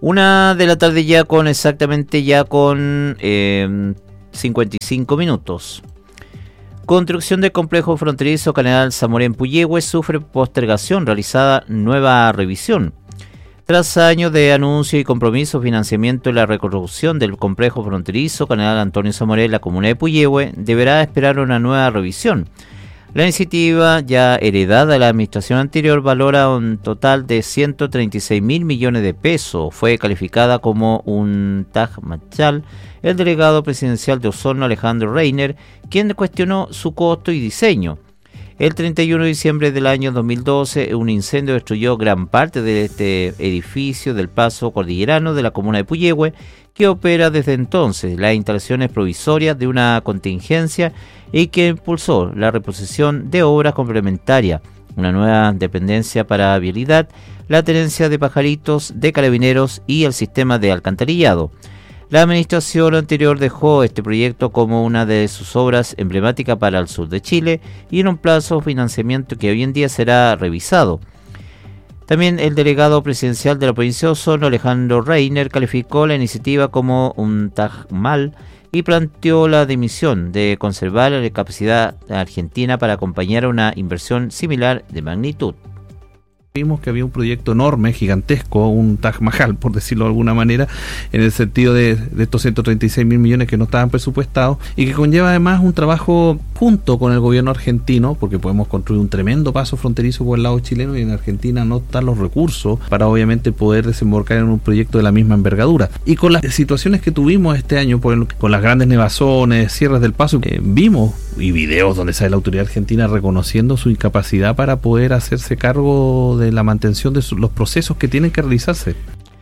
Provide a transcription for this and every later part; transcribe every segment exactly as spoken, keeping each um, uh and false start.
Una de la tarde ya con exactamente ya con eh, cincuenta y cinco minutos. Construcción del complejo fronterizo Canal Zamorén Puyehue sufre postergación, realizada nueva revisión. Tras años de anuncio y compromiso, financiamiento y la reconstrucción del complejo fronterizo Canal Antonio Zamorén, la comuna de Puyehue, deberá esperar una nueva revisión. La iniciativa, ya heredada de la administración anterior, valora un total de ciento treinta y seis mil millones de pesos. Fue calificada como un Taj Mahal el delegado presidencial de Osorno, Alejandro Reiner, quien cuestionó su costo y diseño. El treinta y uno de diciembre del año dos mil doce, un incendio destruyó gran parte de este edificio del Paso Cordillerano de la comuna de Puyehue, que opera desde entonces las instalaciones provisorias de una contingencia y que impulsó la reposición de obras complementarias, una nueva dependencia para vialidad, la tenencia de pajaritos, de carabineros y el sistema de alcantarillado. La administración anterior dejó este proyecto como una de sus obras emblemáticas para el sur de Chile y en un plazo de financiamiento que hoy en día será revisado. También el delegado presidencial de la provincia de Osorno, Alejandro Reiner, calificó la iniciativa como un Taj Mahal y planteó la dimisión de conservar la capacidad argentina para acompañar a una inversión similar de magnitud. Vimos que había un proyecto enorme, gigantesco, un Taj Mahal, por decirlo de alguna manera, en el sentido de, de estos ciento treinta y seis mil millones que no estaban presupuestados y que conlleva además un trabajo junto con el gobierno argentino, porque podemos construir un tremendo paso fronterizo por el lado chileno y en Argentina no están los recursos para obviamente poder desembarcar en un proyecto de la misma envergadura. Y con las situaciones que tuvimos este año, por, con las grandes nevazones, cierres del paso, eh, vimos y videos donde sale la autoridad argentina reconociendo su incapacidad para poder hacerse cargo de la mantención de su, los procesos que tienen que realizarse.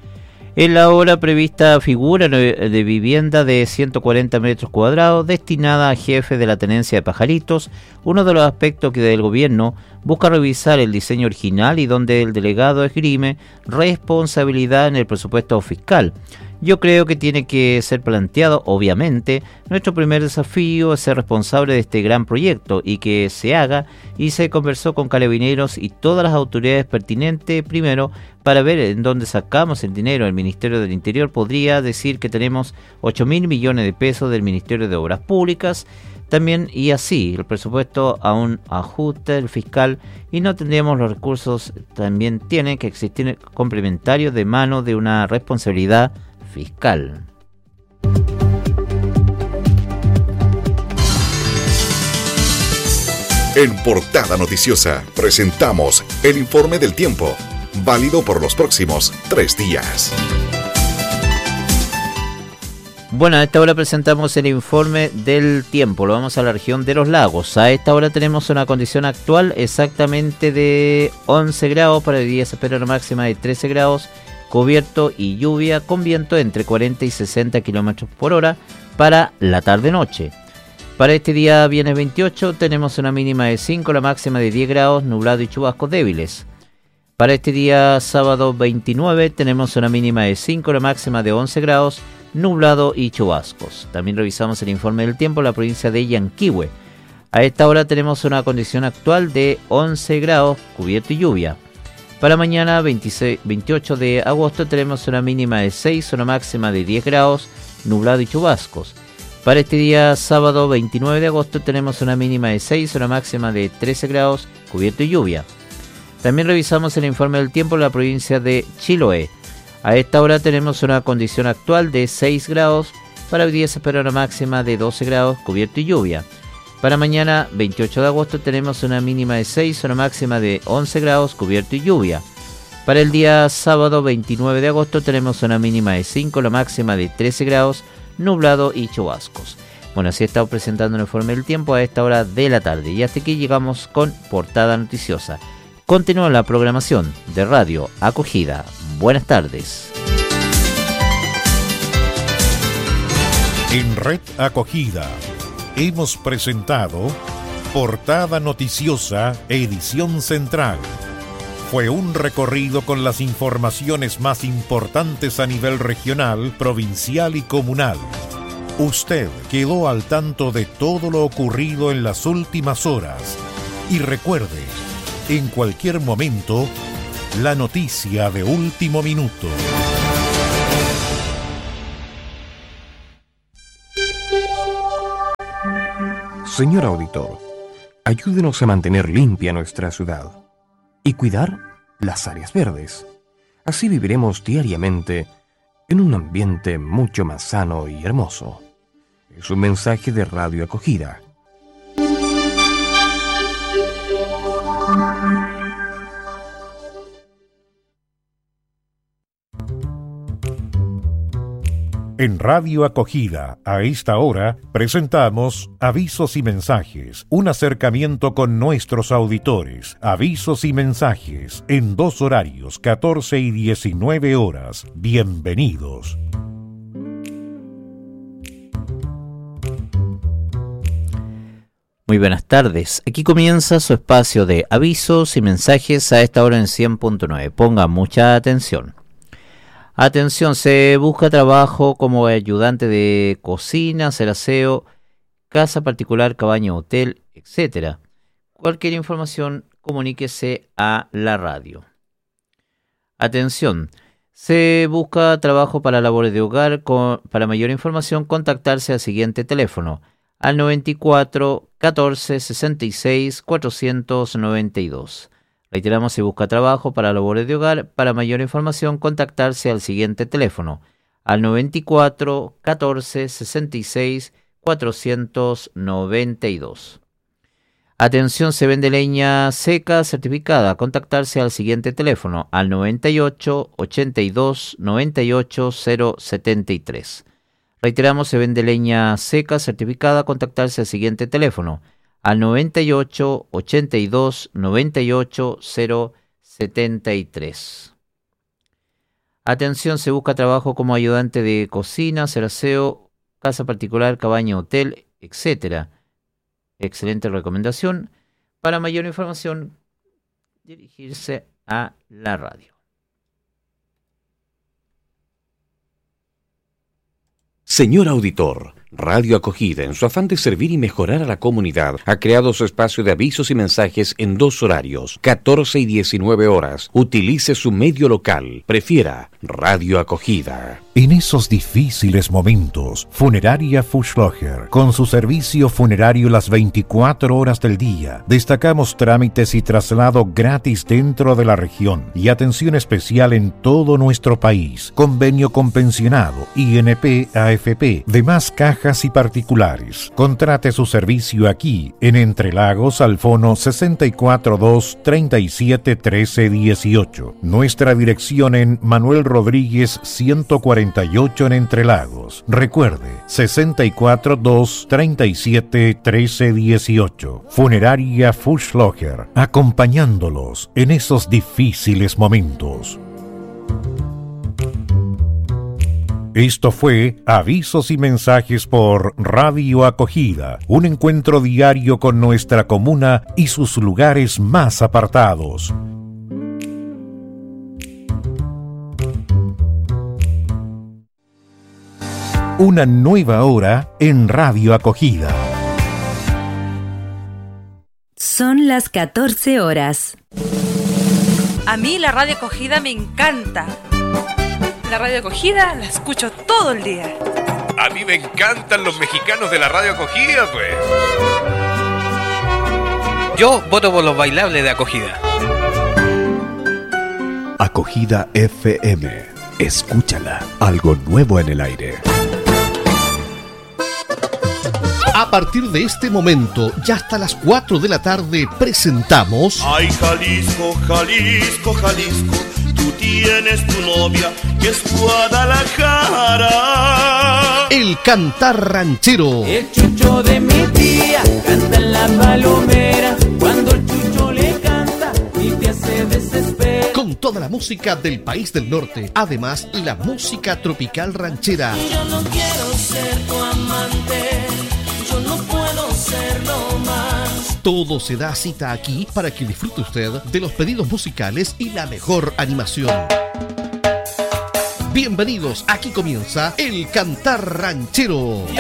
En la obra prevista figura de vivienda de ciento cuarenta metros cuadrados destinada a jefe de la tenencia de pajaritos, uno de los aspectos que del gobierno busca revisar el diseño original y donde el delegado esgrime responsabilidad en el presupuesto fiscal. Yo creo que tiene que ser planteado, obviamente, nuestro primer desafío es ser responsable de este gran proyecto y que se haga, y se conversó con Carabineros y todas las autoridades pertinentes primero para ver en dónde sacamos el dinero. El Ministerio del Interior podría decir que tenemos ocho mil millones de pesos del Ministerio de Obras Públicas, también, y así el presupuesto a un ajuste del fiscal y no tendríamos los recursos. También tiene que existir complementarios de mano de una responsabilidad fiscal. En Portada Noticiosa presentamos el informe del tiempo, válido por los próximos tres días. Bueno, a esta hora presentamos el informe del tiempo. Lo vamos a la región de los lagos. A esta hora tenemos una condición actual exactamente de once grados. Para el día se espera una máxima de trece grados, cubierto y lluvia con viento entre cuarenta y sesenta kilómetros por hora para la tarde-noche. Para este día viernes veintiocho tenemos una mínima de cinco, la máxima de diez grados, nublado y chubascos débiles. Para este día sábado veintinueve tenemos una mínima de cinco, la máxima de once grados, nublado y chubascos. También revisamos el informe del tiempo en la provincia de Yanquihue. A esta hora tenemos una condición actual de once grados, cubierto y lluvia. Para mañana veintiséis, veintiocho de agosto tenemos una mínima de seis, una máxima de diez grados, nublado y chubascos. Para este día sábado veintinueve de agosto tenemos una mínima de seis, una máxima de trece grados, cubierto y lluvia. También revisamos el informe del tiempo en la provincia de Chiloé. A esta hora tenemos una condición actual de seis grados, para hoy día se espera una máxima de doce grados, cubierto y lluvia. Para mañana, veintiocho de agosto, tenemos una mínima de seis, una máxima de once grados, cubierto y lluvia. Para el día sábado, veintinueve de agosto, tenemos una mínima de cinco, la máxima de trece grados, nublado y chubascos. Bueno, así estamos presentando el informe del tiempo a esta hora de la tarde. Y hasta aquí llegamos con Portada Noticiosa. Continúa la programación de Radio Acogida. Buenas tardes. En Red Acogida hemos presentado Portada Noticiosa, edición central. Fue un recorrido con las informaciones más importantes a nivel regional, provincial y comunal. Usted quedó al tanto de todo lo ocurrido en las últimas horas. Y recuerde, en cualquier momento, la noticia de último minuto. Señor auditor, ayúdenos a mantener limpia nuestra ciudad y cuidar las áreas verdes. Así viviremos diariamente en un ambiente mucho más sano y hermoso. Es un mensaje de Radio Acogida. En Radio Acogida, a esta hora, presentamos Avisos y Mensajes, un acercamiento con nuestros auditores. Avisos y mensajes, en dos horarios, catorce y diecinueve horas. Bienvenidos. Muy buenas tardes. Aquí comienza su espacio de avisos y mensajes a esta hora en cien punto nueve. Pongan mucha atención. Atención, se busca trabajo como ayudante de cocina, hacer aseo, casa particular, cabaña, hotel, etcétera. Cualquier información, comuníquese a la radio. Atención, se busca trabajo para labores de hogar. Con, para mayor información, contactarse al siguiente teléfono, al noventa y cuatro, catorce, sesenta y seis, cuatrocientos noventa y dos. Reiteramos, se busca trabajo para labores de hogar. Para mayor información, contactarse al siguiente teléfono, al noventa y cuatro, catorce, sesenta y seis, cuatrocientos noventa y dos. Atención, se vende leña seca certificada. Contactarse al siguiente teléfono, al noventa y ocho, ochenta y dos, noventa y ocho, cero setenta y tres. Reiteramos, se vende leña seca certificada. Contactarse al siguiente teléfono, al noventa y ocho, ochenta y dos, noventa y ocho, cero setenta y tres. Atención, se busca trabajo como ayudante de cocina, hacer aseo, casa particular, cabaña, hotel, etcétera. Excelente recomendación. Para mayor información, dirigirse a la radio. Señor auditor, Radio Acogida, en su afán de servir y mejorar a la comunidad, ha creado su espacio de avisos y mensajes en dos horarios, catorce y diecinueve horas. Utilice su medio local. Prefiera Radio Acogida. En esos difíciles momentos, Funeraria Fuschlocher, con su servicio funerario las veinticuatro horas del día, destacamos trámites y traslado gratis dentro de la región y atención especial en todo nuestro país. Convenio con pensionado, I N P, A F P, demás cajas y particulares. Contrate su servicio aquí, en Entre Lagos, al fono sesenta y cuatro dos, treinta y siete, trece, dieciocho. Nuestra dirección en Manuel Rodríguez ciento cuarenta y ocho en Entre Lagos. Recuerde, sesenta y cuatro dos, treinta y siete, trece, dieciocho. Funeraria Fuschlocher, acompañándolos en esos difíciles momentos. Esto fue Avisos y Mensajes por Radio Acogida, un encuentro diario con nuestra comuna y sus lugares más apartados. Una nueva hora en Radio Acogida. Son las catorce horas. A mí la Radio Acogida me encanta. La Radio Acogida la escucho todo el día. A mí me encantan los mexicanos de la Radio Acogida, pues. Yo voto por los bailables de Acogida. Acogida F M. Escúchala. Algo nuevo en el aire. A partir de este momento, ya hasta las cuatro de la tarde, presentamos... Ay, Jalisco, Jalisco, Jalisco, tú tienes tu novia, que es Guadalajara. El cantar ranchero. El chucho de mi tía canta en la palomera, cuando el chucho le canta y te hace desesperar. Con toda la música del país del norte, además la música tropical ranchera. Yo no quiero ser tu amante, yo no puedo serlo más. Todo se da cita aquí para que disfrute usted de los pedidos musicales y la mejor animación. Bienvenidos, aquí comienza El Cantar Ranchero. Y